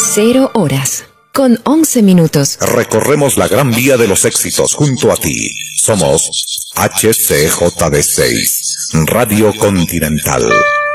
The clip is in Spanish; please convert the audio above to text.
0 horas, con 11 minutos. Recorremos la gran vía de los éxitos junto a ti. Somos HCJB6, Radio Continental.